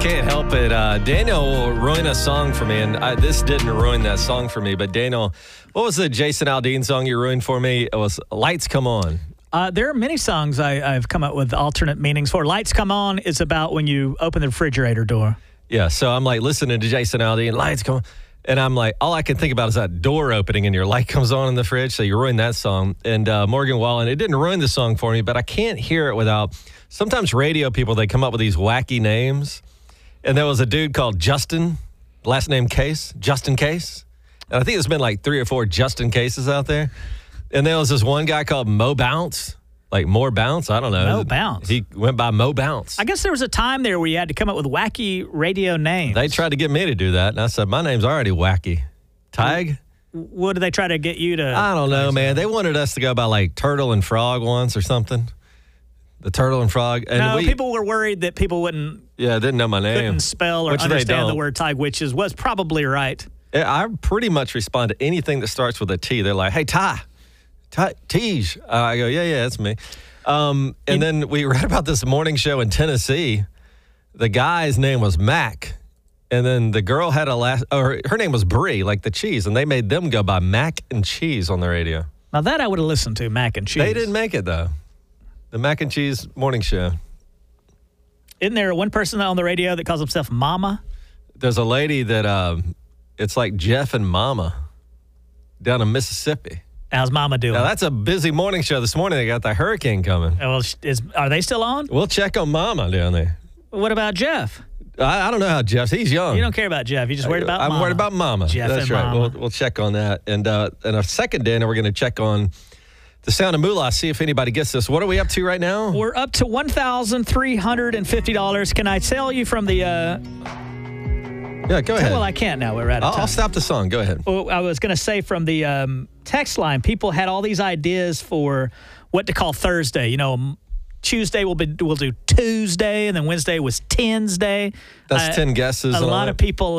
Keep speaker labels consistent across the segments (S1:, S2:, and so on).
S1: Can't help it. Daniel will ruin a song for me, and this didn't ruin that song for me. But Daniel, what was the Jason Aldean song you ruined for me? It was Lights Come On.
S2: There are many songs I've come up with alternate meanings for. Lights Come On is about when you open the refrigerator door.
S1: Yeah, so I'm like listening to Jason Aldean, Lights Come On. And I'm like, all I can think about is that door opening and your light comes on in the fridge. So you ruined that song. And Morgan Wallen, it didn't ruin the song for me, but I can't hear it without. Sometimes radio people, they come up with these wacky names. And there was a dude called Justin, last name Case, Justin Case. And I think there's been like 3 or 4 Justin Cases out there. And there was this one guy called Mo Bounce, like More Bounce. I don't know.
S2: Mo Bounce.
S1: He went by Mo Bounce.
S2: I guess there was a time there where you had to come up with wacky radio names.
S1: They tried to get me to do that. And I said, my name's already wacky. Tig?
S2: What did they try to get you to?
S1: I don't know, man. They wanted us to go by like Turtle and Frog once or something. The Turtle and Frog. And
S2: no, people were worried that people wouldn't.
S1: Yeah, didn't know my name.
S2: Couldn't spell or understand the word Tig, which was probably right.
S1: I pretty much respond to anything that starts with a T. They're like, hey, Tej. I go, yeah, that's me. And then we read about this morning show in Tennessee. The guy's name was Mac. And then the girl had her name was Brie, like the cheese. And they made them go by Mac and Cheese on the radio.
S2: Now that I would have listened to, Mac and Cheese.
S1: They didn't make it, though. The Mac and Cheese morning show.
S2: Isn't there one person on the radio that calls himself Mama?
S1: There's a lady that it's like Jeff and Mama down in Mississippi.
S2: How's Mama doing?
S1: Now, that's a busy morning show. This morning, they got the hurricane coming.
S2: Well, are they still on?
S1: We'll check on Mama down there.
S2: What about Jeff?
S1: I don't know how He's young.
S2: You don't care about Jeff. You're just worried about Mama.
S1: I'm worried about Mama.
S2: Jeff
S1: that's
S2: and
S1: right.
S2: Mama.
S1: We'll check on that. And a second, Dan, we're going to check on the Sound of Moolah, see if anybody gets this. What are we up to right now?
S2: We're up to $1,350. Can I tell you from the...
S1: Yeah, go ahead.
S2: Well, I can't now. We're out of time.
S1: I'll stop the song. Go ahead.
S2: Well, I was going to say from the text line, people had all these ideas for what to call Thursday. You know, Tuesday we'll do Tuesday, and then Wednesday was Tens Day.
S1: That's 10 guesses.
S2: A lot of people,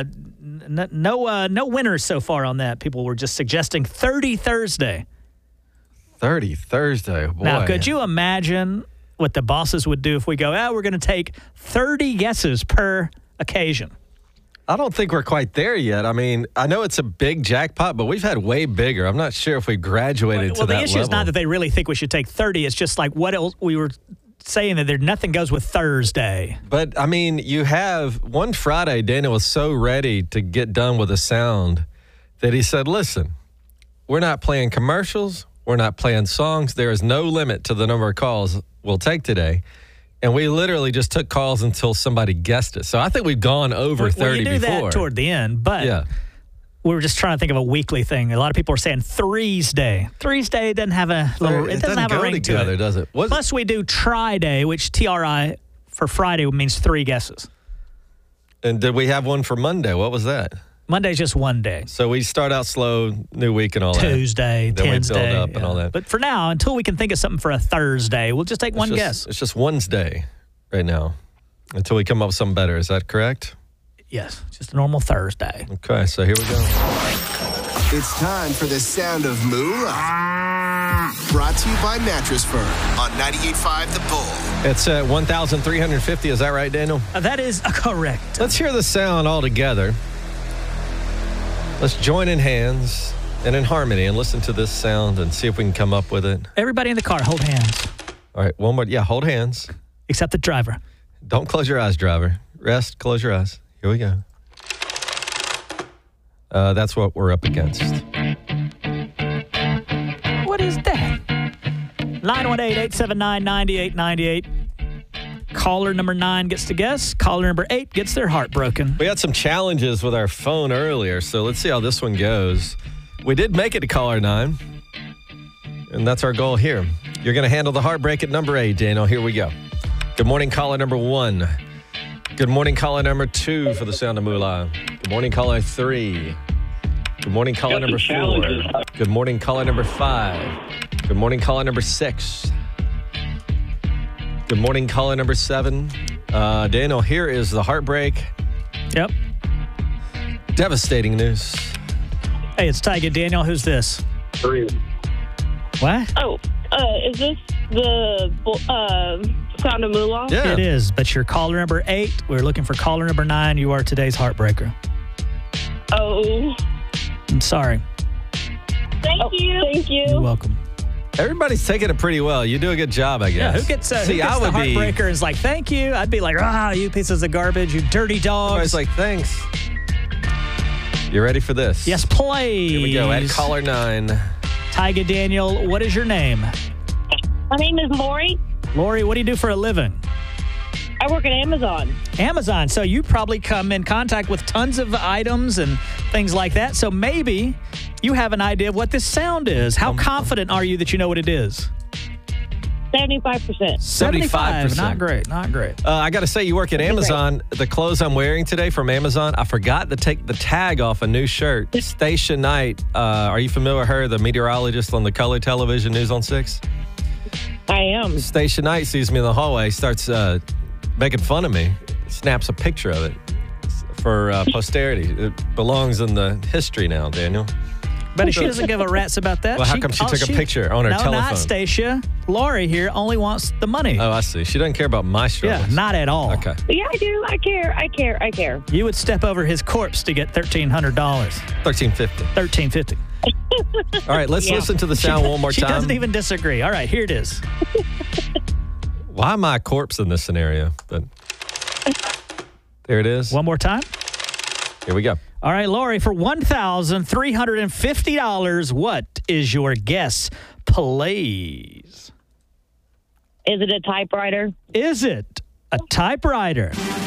S2: no winners so far on that. People were just suggesting 30 Thursday.
S1: 30 Thursday, boy.
S2: Now, could you imagine what the bosses would do if we go, we're going to take 30 guesses per occasion?
S1: I don't think we're quite there yet. I mean, I know it's a big jackpot, but we've had way bigger. I'm not sure if we graduated to that level.
S2: Well, the issue is not that they really think we should take 30. It's just like what else we were saying that nothing goes with Thursday.
S1: But, I mean, you have one Friday, Dana was so ready to get done with a sound that he said, listen, we're not playing commercials. We're not playing songs. There is no limit to the number of calls we'll take today. And we literally just took calls until somebody guessed it. So I think we've gone over 30 before.
S2: You do that toward the end, but we were just trying to think of a weekly thing. A lot of people are saying Threes Day. Threes Day doesn't have a doesn't have a ring
S1: together,
S2: to it.
S1: Does it?
S2: Plus we do Tri Day, which TRI for Friday means 3 guesses.
S1: And did we have one for Monday? What was that?
S2: Monday's just one day.
S1: So we start out slow, new week and all
S2: Tuesday,
S1: that.
S2: Tuesday,
S1: then we build up and all that.
S2: But for now, until we can think of something for a Thursday, we'll just take one guess.
S1: It's just Wednesday right now until we come up with something better. Is that correct?
S2: Yes, just a normal Thursday.
S1: Okay, so here we go.
S3: It's time for the Sound of Moolah. Brought to you by Mattress Firm on 98.5 The Bull.
S1: It's at 1,350. Is that right, Daniel?
S2: That is correct.
S1: Let's hear the sound all together. Let's join in hands and in harmony and listen to this sound and see if we can come up with it.
S2: Everybody in the car, hold hands.
S1: All right, one more. Yeah, hold hands.
S2: Except the driver.
S1: Don't close your eyes, driver. Rest, close your eyes. Here we go. That's what we're up against.
S2: What is that? 918-879-9898. Caller number 9 gets to guess. Caller number 8 gets their heart broken.
S1: We had some challenges with our phone earlier, so let's see how this one goes. We did make it to caller 9, and that's our goal here. You're going to handle the heartbreak at number 8, Daniel. Here we go. Good morning, caller number 1. Good morning, caller number 2 for the Sound of Moolah. Good morning, caller 3. Good morning, caller number 4. Good morning, caller number 5. Good morning, caller number 6. Good morning, caller number 7. Daniel, here is the heartbreak.
S2: Yep.
S1: Devastating news.
S2: Hey, it's Tiger. Daniel, who's this?
S4: 3.
S2: What?
S5: Oh, is this the
S4: Sound of Moolah?
S1: Yeah.
S2: It is, but you're caller number 8. We're looking for caller number 9. You are today's heartbreaker.
S4: Oh.
S2: I'm sorry.
S4: Thank you. Thank
S2: You're
S4: you.
S2: welcome.
S1: Everybody's taking it pretty well. You do a good job, I guess.
S2: Yeah, who gets,
S1: See,
S2: who gets
S1: I
S2: the
S1: would be.
S2: heartbreaker and is like, thank you? I'd be like, you pieces of garbage, you dirty dogs.
S1: Everybody's like, thanks. You ready for this?
S2: Yes, please.
S1: Here we go. At caller 9.
S2: Tyga Daniel, what is your name?
S4: My name is Lori.
S2: Lori, what do you do for a living?
S4: I work at Amazon.
S2: Amazon. So you probably come in contact with tons of items and things like that. So maybe you have an idea of what this sound is. How confident are you that you know what it is?
S4: 75%.
S1: 75%.
S2: Not great. Not great.
S1: I got to say, you work at Amazon. The clothes I'm wearing today from Amazon, I forgot to take the tag off a new shirt. Stacia Knight, are you familiar with her, the meteorologist on the color television News on 6?
S4: I am.
S1: Stacia Knight sees me in the hallway, starts making fun of me, snaps a picture of it for posterity. It belongs in the history now, Daniel.
S2: But she doesn't give a rat's about that.
S1: Well, how come she took a picture on her telephone?
S2: No, not Stacia. Lori here only wants the money.
S1: Oh, I see. She doesn't care about my struggles.
S2: Yeah, not at all.
S1: Okay.
S4: Yeah, I do. I care.
S2: You would step over his corpse to get $1,300.
S1: $1,350.
S2: $1,350.
S1: All right, let's listen to the sound one more
S2: She
S1: time.
S2: doesn't even disagree. All right, here it is.
S1: Why am I a corpse in this scenario? But there it is.
S2: One more time.
S1: Here we go.
S2: All right, Lori, for $1,350, what is your guess, please?
S4: Is it a typewriter?
S2: Is it a typewriter?